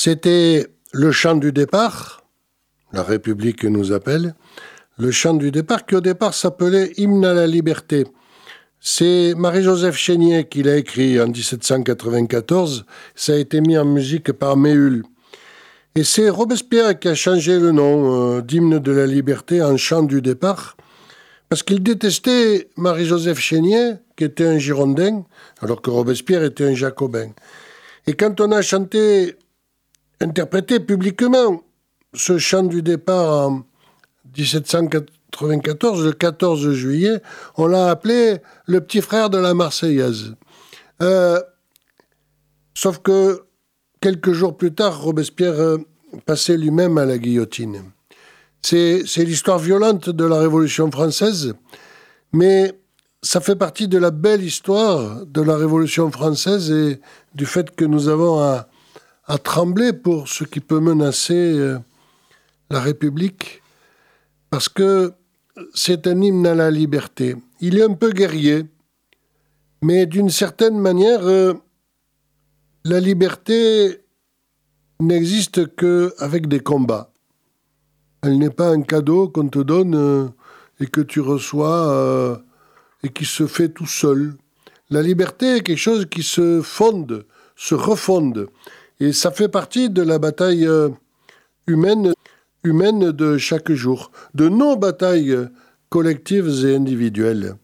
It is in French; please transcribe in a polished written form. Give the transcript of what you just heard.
C'était le chant du départ, la République nous appelle, le chant du départ qui au départ s'appelait Hymne à la liberté. C'est Marie-Joseph Chénier qui l'a écrit en 1794, ça a été mis en musique par Méhul. Et c'est Robespierre qui a changé le nom d'Hymne de la liberté en chant du départ, parce qu'il détestait Marie-Joseph Chénier, qui était un Girondin, alors que Robespierre était un Jacobin. Et quand on a interprété publiquement ce chant du départ en 1794, le 14 juillet, on l'a appelé le petit frère de la Marseillaise. Sauf que quelques jours plus tard, Robespierre passait lui-même à la guillotine. C'est l'histoire violente de la Révolution française, mais ça fait partie de la belle histoire de la Révolution française et du fait que nous avons à trembler pour ce qui peut menacer la République, parce que c'est un hymne à la liberté. Il est un peu guerrier, mais d'une certaine manière, la liberté n'existe qu'avec des combats. Elle n'est pas un cadeau qu'on te donne et que tu reçois et qui se fait tout seul. La liberté est quelque chose qui se fonde, se refonde. Et ça fait partie de la bataille humaine de chaque jour, de nos batailles collectives et individuelles.